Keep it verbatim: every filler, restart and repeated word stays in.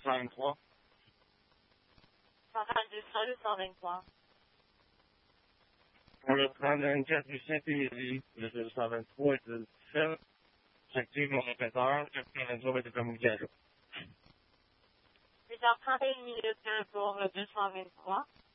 cent vingt-trois. cent vingt-deux ou cent vingt-trois? Pour le trente vingt-quatre du Saint-Émilie, le deux cent vingt-trois est sept. J'active mon répéteur, quatre cent vingt-trois va être communication. huit heures trente et une minutes pour le deux cent vingt-trois.